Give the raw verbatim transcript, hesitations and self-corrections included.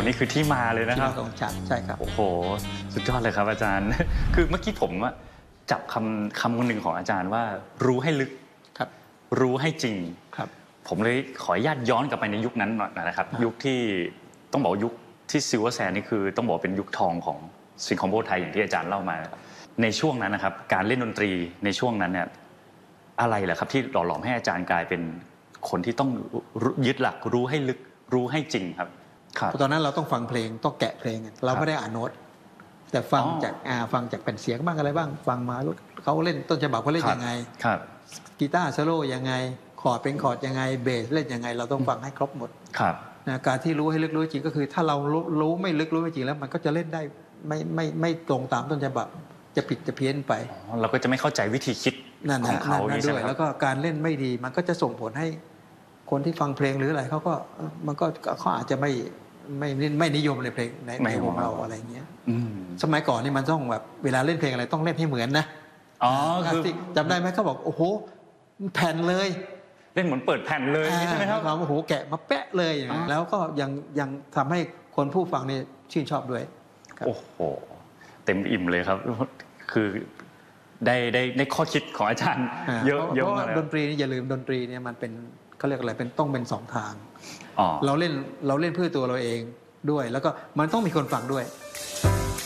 นี่คือที่มาเลยนะครับของฉันใช่ครับโอ้โหสุดยอดเลยครับอาจารย์ คือเมื่อกี้ผมจับคำคำหนึ่งของอาจารย์ว่ารู้ให้ลึกครับรู้ให้จริงครับผมเลยขออนุญาตย้อนกลับไปในยุคนั้นหน่อยนะครับยุคที่ต้องบอกยุคที่ซิลเวอร์แซนนี่คือต้องบอกเป็นยุคทองของซิงคโปร์ไทยอย่างที่อาจารย์เล่ามาในช่วงนั้นนะครับการเล่นดนตรีในช่วงนั้นเนี่ยอะไรแหละครับที่หล่อหลอมให้อาจารย์กลายเป็นคนที่ต้องยึดหลักรู้ให้ลึกรู้ให้จริงครับตอนนั้นเราต้องฟังเพลงต้องแกะเพลงเราไม่ได้อ่านโน้ตแต่ฟังจากอ่าฟังจากแผ่นเสียงบ้างอะไรบ้างฟังมาเขาเล่นต้นฉบับเขาเล่นยังไงกีตาร์โซโล่ยังไงคอร์ดเป็นคอร์ดยังไงเบสเล่นยังไงเราต้องฟังให้ครบหมดนะการที่รู้ให้ลึกรู้จริงก็คือถ้าเรารู้ไม่ลึกรู้ไม่จริงแล้วมันก็จะเล่นได้ไม่ไม่ไม่ตรงตามต้นฉบับจะผิดจะเพี้ยนไปเราก็จะไม่เข้าใจวิธีคิดของเขาด้วยแล้วก็การเล่นไม่ดีมันก็จะส่งผลให้คนที่ฟังเพลงหรืออะไรเขาก็มันก็เขาอาจจะไม่ไม่ไม่นิยมในเพลงในในของเราอะไรเงี้ยสมัยก่อนนี่มันต้องแบบเวลาเล่นเพลงอะไรต้องเล่นให้เหมือนนะอ๋อคือจำได้ไหมเขาบอกโอ้โหแผ่นเลยเล่นเหมือนเปิดแผ่นเลยใช่ไหมครับเราโอ้โหแกะมาแปะเลยแล้วก็ยังยังทำให้คนผู้ฟังนี่ชื่นชอบด้วยโอ้โหเต็มอิ่มเลยครับคือได้ได้ได้ข้อคิดของอาจารย์เยอะเยอะมากดนตรีนี่อย่าลืมดนตรีเนี่ยมันเป็นเขาเรียกอะไรเป็นต้องเป็นสองทางเราเล่นเราเล่นเพื่อตัวเราเองด้วยแล้วก็มันต้องมีคนฟังด้วย